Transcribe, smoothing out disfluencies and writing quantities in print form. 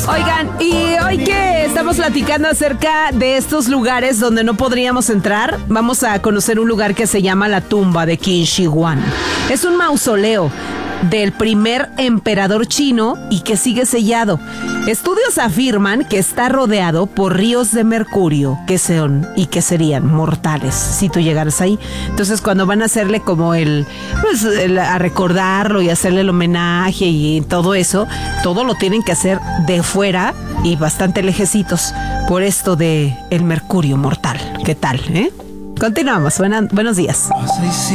Oigan, y hoy que estamos platicando acerca de estos lugares donde no podríamos entrar, vamos a conocer un lugar que se llama la tumba de Qin Shi Huang. Es un mausoleo del primer emperador chino y que sigue sellado. Estudios afirman que está rodeado por ríos de mercurio que son y que serían mortales si tú llegaras ahí. Entonces cuando van a hacerle como a recordarlo y hacerle el homenaje y todo eso, todo lo tienen que hacer de fuera y bastante lejecitos por esto de el mercurio mortal. ¿Qué tal, eh? Continuamos. Buenos días.